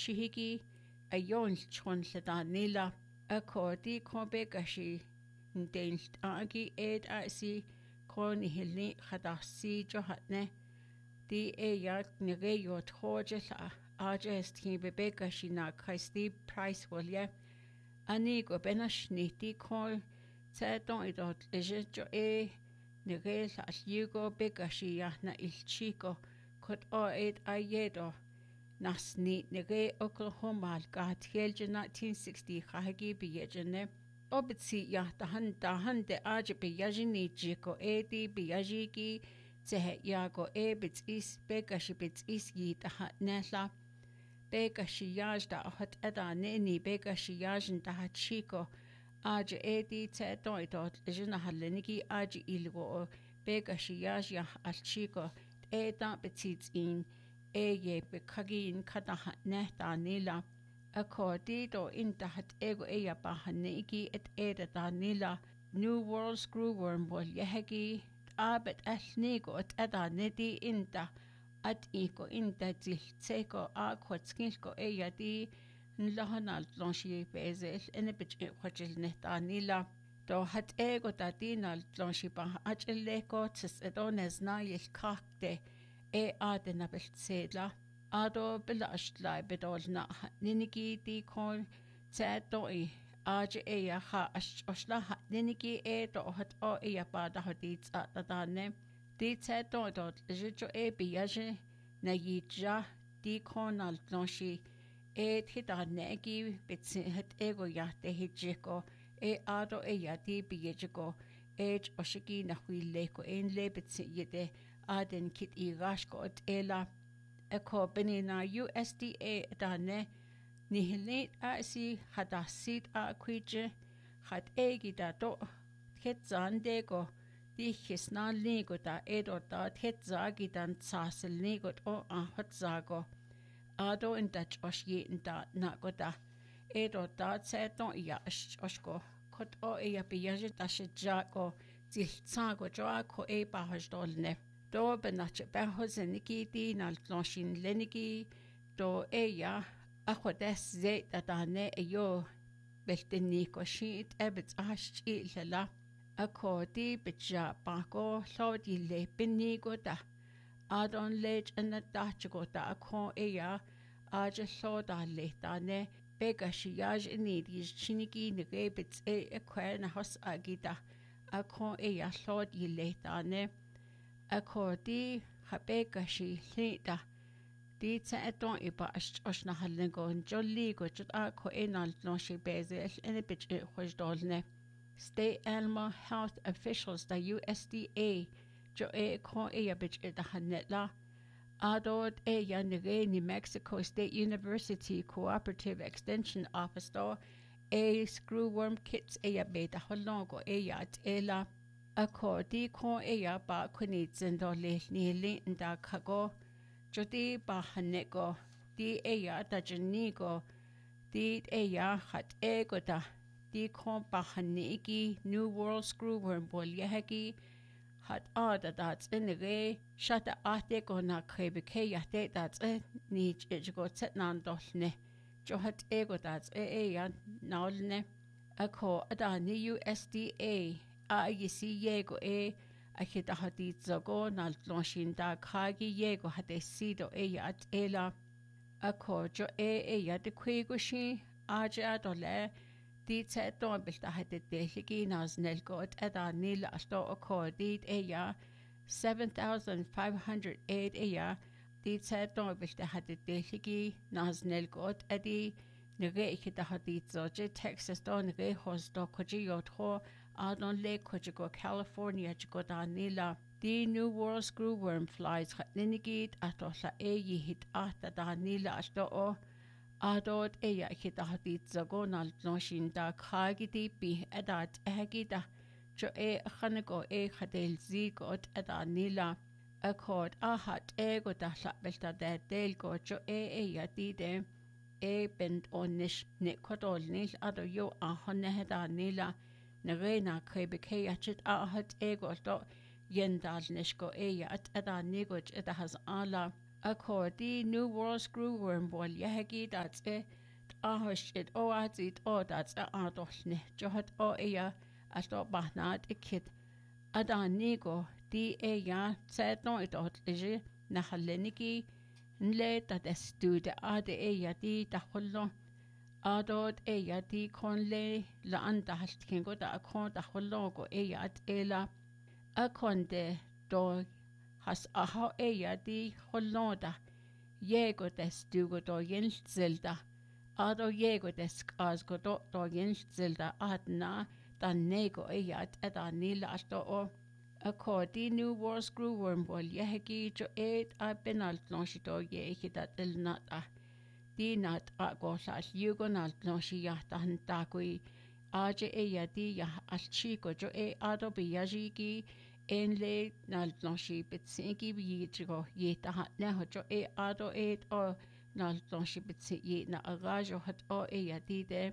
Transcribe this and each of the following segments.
chihigi a yon chon nila a kodi kombe gashi ndenst agi ed asi kon hilni khadasi johatne di yak nige yot hojela ajest hi bebe gashi na kaisti price wolye ani go benash niti kol Don idot ejejo nige la yugo begashi na ilchico kot o ed ayedo nasni nige Oklahoma gat helje 1960 khagi biyejene obitsi ya dahan de aje biyajini jiko edi biyajiki tehe yago bits is begashi bits is yi daha nela begashi yaj da hot eda neni begashi yajin daha chico Aja edi te doidot jina halenigi aja ilgo begashi yajya al chico eda betits in ye bekagin kadaha nehta nila accordito intahat ego eya bahanegi et eda da nila New World Screwworm bol yehegi abet elnigo et eda nedi inta at iko inta ziltseko akotskilko eya di Nlahanal tlonshi bezel enebich kwachil nehtanila do hat ego tatinal tlonshi pa acheleko tis edones na yel kakte adena beltsedla ado belashtla bedol na ninigi di kon tedoi aje eya ha ashla ninigi do hat o eya pa da hadits atadane di tedo dot jejo biyaje na yija di konal tlonshi hita negi bitsi het ego ya te hijiko ado yati biyejiko oshiki na huileko le bitsi yede aden kit igashko ela eko benina USDA dane nihilnet asi hadasit kwije hat egi da do het zandego di hisna ligo da edo da het zagi dan tsasel ligo o hot zago Ado in Dutch oshye in da nagoda edo da tseton ya oshko kot o biyaje da shijako ziltsago joako bahajdolne do benache bahozeniki di nal tloshin leniki do achodes ze dadane yo belteniko shit ebits ashchi lela akodi bitja bako lodi le binigo da Adon lej en dachigo da akon aja soda letane begashi yaj inidis chinigi negebits na hos agida akon sod letane akodi habegashi lita di tseton iba ashna halengo jolli go jut ako enal noshi bezel en bich hojdolne State Animal Health officials the USDA Jo kon bich da hanetla Adod nige New Mexico State University Cooperative Extension Office do screwworm kits beta holongo at ela akodi kon ba kunitsen do le nda kago jodi ba hanego di da jenigo di hat ego da di kon ba hanegi New World Screwworm bol yehegi hat that's in the way shut the attic on a kebeke yate that's need go set nan dolne jo hat ego that's nalne ako adani USDA yisi yego a hit a hadit zago nal tloshin da kagi yego hate sido at ela ako jo ya de kwigushi aja dole Di tseton bilta hade deligi nas nelgot nil asto akordit 7,508 di tseton bilta hade deligi nas nelgot edi nege hita hadit zoje Texas don nege hosto koji yotho adon le kojigo California jigo nila di New World Screwworm flies hatninigit atosla hit ata nila asto Adod hita hadit zagonal noshin da kagidi bi edat egida jo khaneko khadel zigot nila accord ahat ego da belta da delgo jo yatide bent onish ne kodolnil ado yo ahone da nila nerena kebeke yachit ahat ego do yendal nishko at nigot has ala According New World Screwworm bol yahagi that's it. Ahosht o atzit o that's a adolne. Johat o ea as do bahnat a kid. Adanigo di ea said no it ot leje na haleniki nle dat estude ade ea di tahollo. Adod ea di konle la anda hastkingo da akon tahollogo ea at ela. Akonde do has aha ea di holloda. Jego des dugo do jenselda. Ado jego des asgo do jenselda adna dan nego ea at anila asto o. According New War Screwworm bol yehegi jo a benalt noshito yehi dat el nata. Di nat a gosas yugonalt noshi yahtan takui. Aje ea di ya al chico jo ado biyajiki en le nalt noshi bitsingi biyichigo yeta hat neho jo ado o nalt noshi bitsi ye na agajo hat o ea di de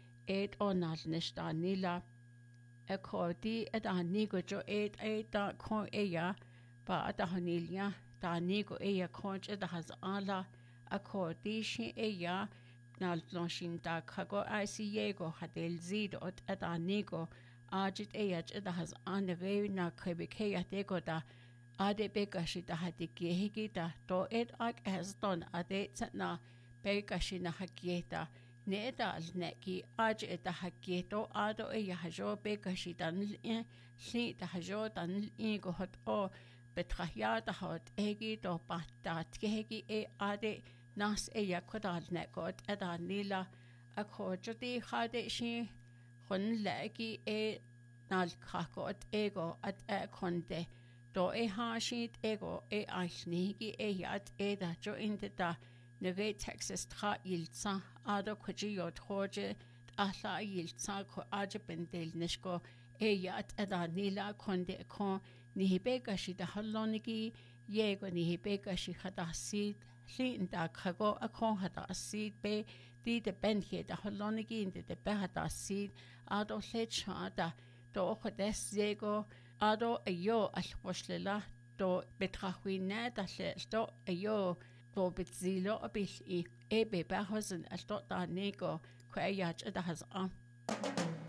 o nalt nishta nila. According at anigo jo da con ea ba at hanilia da anigo ea conch at has ala according shi ea nal noshin da kago ICEgo hat el zid at anigo ajit ea at has anre na kebeke at ego da ade bekashi da hat gehigi da do ak has done ade na bekashi na hakieta Neda al neki aj eta hakieto ado hajo bekashi dan si ta hajo dan go hot o betrahya da hot egi do patat kegi ade nas kodal nekot eda nila akojoti hade shi hun legi nal kakot ego at konde do hashit ego aisnigi yat eda jo indeta Nege Texas tra iltsa ado kuji yot hoje alla iltsa ko aje bendel nishko yat eda nila konde kon nihibeka shi da halonigi yego nihibeka shi hada sid lin da kago akon hada sid be di de benhe da halonigi inde de be hada sid ado lecha da do hodes yego ado ayo alwashlela do betrahwina da le do ayo do bitzilo abil be bahosen as dot da nego kwa yach da has